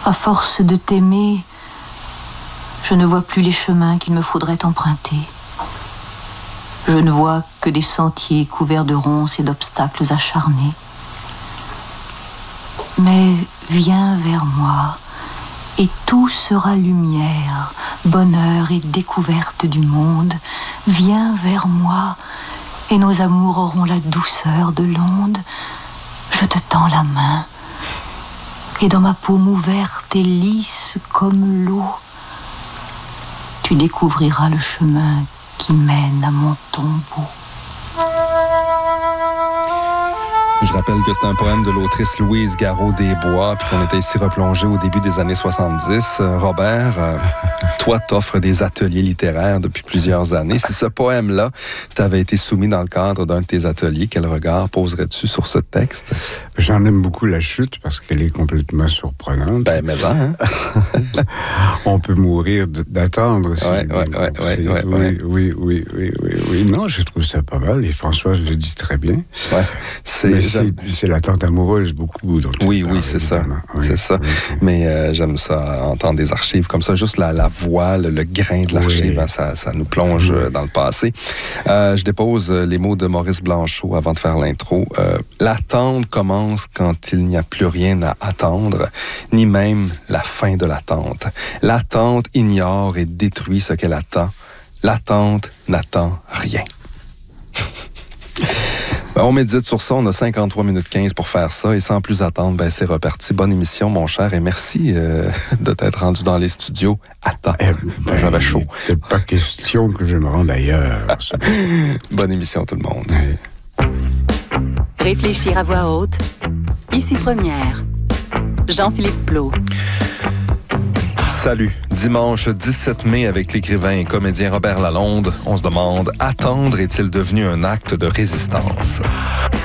À force de t'aimer, je ne vois plus les chemins qu'il me faudrait emprunter. Je ne vois que des sentiers couverts de ronces et d'obstacles acharnés. Mais viens vers moi, et tout sera lumière, bonheur et découverte du monde. Viens vers moi, et nos amours auront la douceur de l'onde. Je te tends la main, et dans ma paume ouverte et lisse comme l'eau, tu découvriras le chemin qui mène à mon tombeau. Je rappelle que c'est un poème de l'autrice Louise Garot-Desbois, puis qu'on était ici replongé au début des années 70. Robert, toi, t'offres des ateliers littéraires depuis plusieurs années. Si ce poème-là t'avait été soumis dans le cadre d'un de tes ateliers, quel regard poserais-tu sur ce texte? J'en aime beaucoup la chute parce qu'elle est complètement surprenante. Ben, mais ça, hein? On peut mourir d'attendre. Oui. Non, je trouve ça pas mal. Et Françoise le dit très bien. Ouais. C'est l'attente amoureuse, beaucoup. Oui, c'est ça. Oui, c'est ça. Oui. Mais j'aime ça, entendre des archives comme ça. Juste la voix, le grain de l'archive, hein, ça nous plonge dans le passé. Je dépose les mots de Maurice Blanchot avant de faire l'intro. L'attente commence quand il n'y a plus rien à attendre, ni même la fin de l'attente. L'attente ignore et détruit ce qu'elle attend. L'attente n'attend rien. On médite sur ça, on a 53 minutes 15 pour faire ça, et sans plus attendre, c'est reparti. Bonne émission, mon cher, et merci de t'être rendu dans les studios à temps. J'avais chaud. C'est pas question que je me rende ailleurs. Bonne émission, tout le monde. Oui. Réfléchir à voix haute, ici Première. Jean-Philippe Plot. Salut. Dimanche 17 mai avec l'écrivain et comédien Robert Lalonde, on se demande, attendre est-il devenu un acte de résistance?